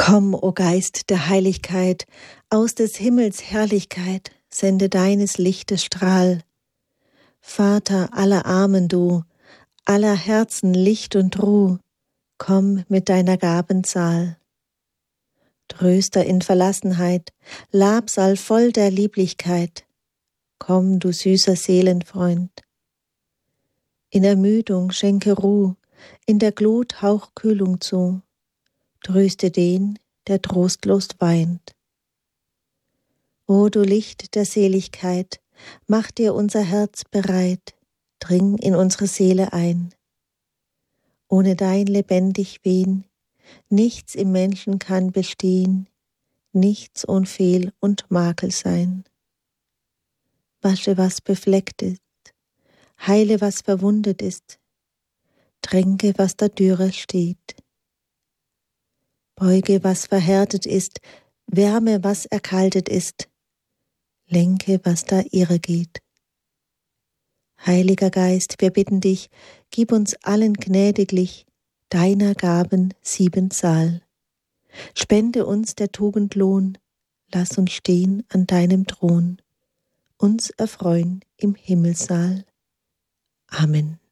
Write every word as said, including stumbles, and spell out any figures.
Komm, o Geist der Heiligkeit, aus des Himmels Herrlichkeit, sende deines Lichtes Strahl. Vater aller Armen du, aller Herzen Licht und Ruh, komm mit deiner Gabenzahl. Tröster in Verlassenheit, Labsal voll der Lieblichkeit, komm, du süßer Seelenfreund. In Ermüdung schenke Ruh, in der Glut hauch Kühlung zu, tröste den, der trostlos weint. O du Licht der Seligkeit, mach dir unser Herz bereit, dring in unsere Seele ein. Ohne dein lebendig Wehen, nichts im Menschen kann bestehen, nichts ohn Fehl und Makel sein. Wasche, was befleckt ist, heile, was verwundet ist, tränke, was da Dürre steht. Beuge, was verhärtet ist, wärme, was erkaltet ist, lenke, was da irre geht. Heiliger Geist, wir bitten dich, gib uns allen gnädiglich deiner Gaben Siebenzahl. Spende uns der Tugend Lohn, lass uns stehen an deinem Thron, uns erfreuen im Himmelssaal. Amen.